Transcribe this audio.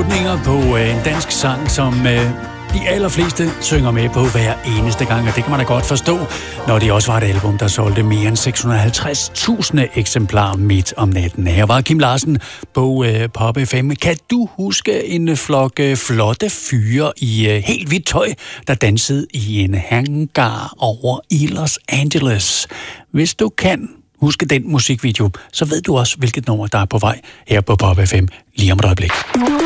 afslutninger på en dansk sang, som de allerfleste synger med på hver eneste gang, og det kan man da godt forstå, når det også var et album, der solgte mere end 650.000 eksemplarer midt om natten. Her var Kim Larsen på Pop FM. Kan du huske en flok flotte fyre i helt hvidt tøj, der dansede i en hangar over i Los Angeles? Hvis du kan huske den musikvideo, så ved du også, hvilket nummer der er på vej her på Pop FM lige om et øjeblik.